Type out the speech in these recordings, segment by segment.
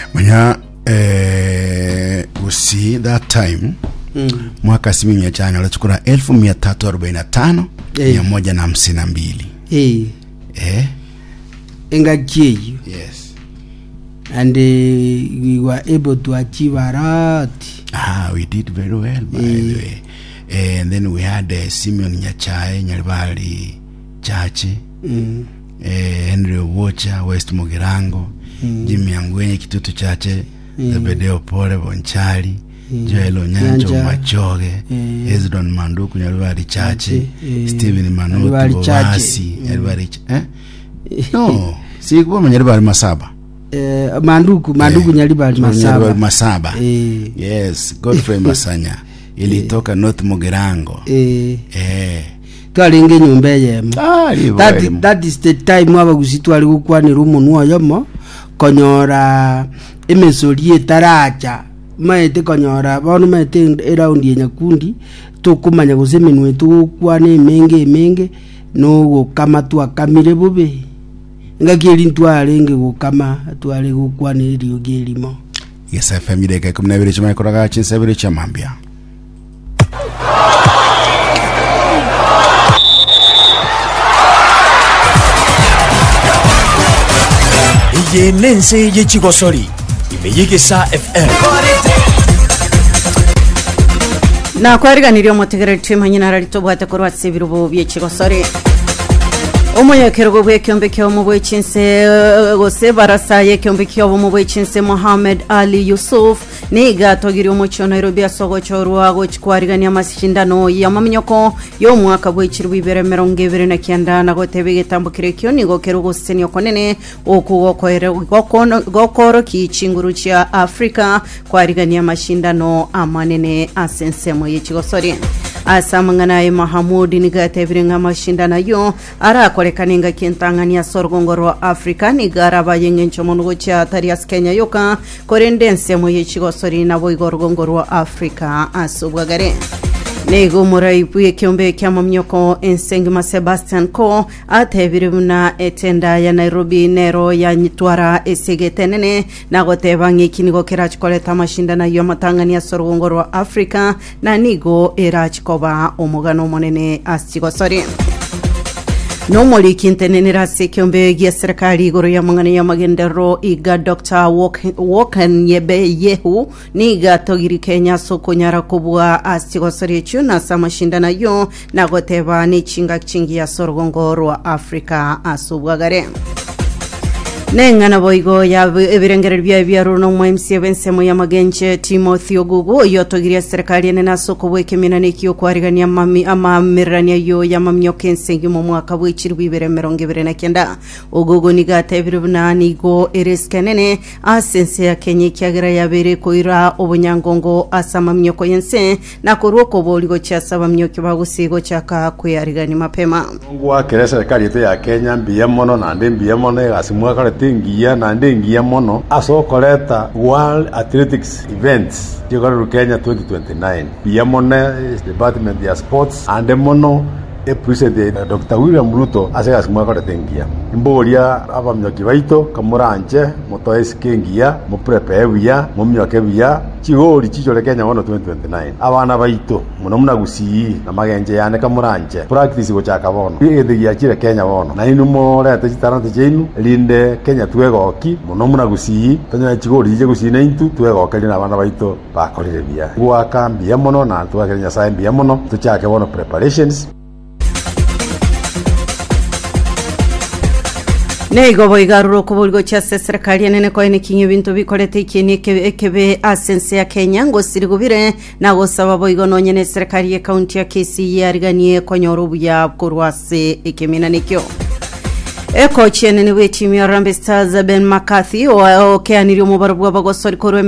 Manya usi that time mwaka 1900 alichukua 1345 152. Engagee. Yes. And we were able to achieve a lot. We did very well, by the way. And then we had Simeon Nyachae, Nyaribali Chache, Henry Owocha, West Mugirango, Jimmy Angwenye Kitutu Chache, Zebedeo Pole Bonchari, Joel Onyanjo Machoge, Ezron Manduku Nyaribali Chache, Steven Manutu Bowasi, Nyaribali Chache. No, si kwa Nyaribali Masaba. Manduku Nyaribali Masaba. Yes, Godfrey Masanya. Ilitoka North Mugirango. Twalinge nyumba yema. That is the time wabagusitu ali gukwanira umuntu oyomo konyora emesorie taracha maete konyora bono maete around yenyakundi tukumanya gusemenwe tukwane menge no gukama twakamire bube ngakiri ntwalenge gukama twali gukwanira yogirimo. Yes, family ka kumna bire chama koraga chinsa bire chamambia. Iye nense ye chigosori imeyigisa FM na kwariganiryo mutegere twimanye nararito bwate korwa sebirubo bye chigosori Omoyekero gwe kyombe kyo mu bwechinse gose barasaye kyombe kyo mu bwechinse Mohamed Ali Yusuf niga togiri umucho Nairobi asogo chorwa go chikwariganya masindano ya mamnyoko yo mwaka bwechirwa 2029 na gotebe getambukire kyo nigo kero goseni okonene okugokoro kichinguru cha Afrika kwariganya masindano amanene asensemo yechigosori asamangana Mahamudi nigatebire ngamashindana yo arakolekaninga kintangania sorgongoro Afrika nigaraba yengencho monugo cha Tarias Kenya yoka korendense mo yechigosori na boigorgongoro Afrika asubwagare nego muraipuye kyombe kyamamnyoko Ensengima Sebastian ko atebire na etenda ya Nairobi nero ya nyitwara esegetenene nagoteba ngikinigo kirachkoleta mashindana yo matangania sorgongoro Afrika na nigo erachkoba omugano monene astigosori no moli kintenenera sekyombe ya serikali igoro ya mangana ya magendero iga Dr. Woken Yehu niga togiri Kenya soko nyara kubwa astigosori chuna samashindana yo nagoteba ni chingi ya sorgongoro wa Afrika asubwagare Nengana boigo ya ebirengere bya runo mu MC ya magenche Timothy Ogugu yotogiria serikali nena soko bweke minane kiyo kwarigania amamirania yo ya mamnyoke Nsengimo mwaka bwechirwa 2029 Ogugu nigatebiruna nigo ereskenene asense ya Kenya kyagira yabere koira obunyangongo asamamnyoko yense na koroko boligo cha sabamnyoke bagusigo chaka kuyarigani mapema ngwa kere serikali yetu ya Kenya mbiyamono na ndembiyamono asimwa tengia na ndengia mono asokoleta World Athletics Events jigoro Kenya 2029 biyamone department ya sports ande mono President Dr. William Ruto asega simwakore tengia mboria abamyoki baito kamuranje motoes kengia mo prepare bia mo myoke bia chigori chichore Kenya 2029 abana baito muno munagusi na magenje yane kamuranje practice go chaka bono ethegia chire Kenya bono na inu more ate chitarante chenu linde Kenya twegoki muno munagusi tanya chigori je gusina intu twegoki na abana baito bakorire bia gwaka bia mono na twakenya sai bia mono tuchake bono preparations Nego boigaruro kubulgo cha serikali nene ko enikinyo bintu bikolete ikini ekebe asense ya Kenya ngo sirigubire na gosaba boigo nonyene serikali ya county ya Kisii yariganie konyoro ya kurwase ekemina nikyo Eko chene ni wetimi ya Harambee Stars Ben McCarthy okeaniri umubarubwa bagosori korwe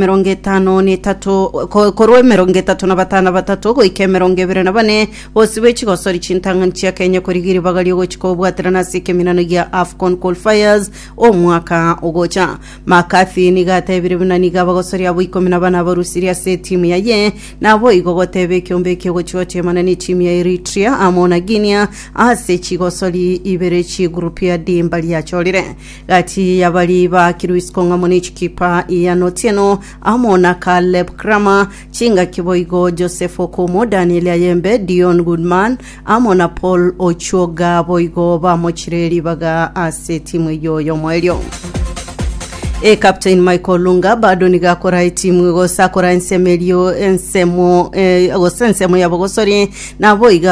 53 go ike 24 bose wechigosori chintanganchi ya Kenya korigiri bagali go chikobwatirana sikeminano ya AFCON qualifiers omwaka ogocha McCarthy nigatebire bunaniga bagosori abo 17 barusiria se timu ya ye nabo igogotebe kyombe kyo chote manani timu ya Eritrea amona Guinea ase chigosori iberechi group ya rimba lyachorire gati yabali ba Kiruiskonga Monichikipa Ian Otieno amona Caleb Kramer Chinga Kiboigo Joseph Okumu Daniel Ayembe Dion Goodman amona Paul Ochoga Boigo ba mochireri baga ase timu yo mwelyo. Captain Michael Lunga bado nigakora timu go sakora ensemo ya bogosori na boiga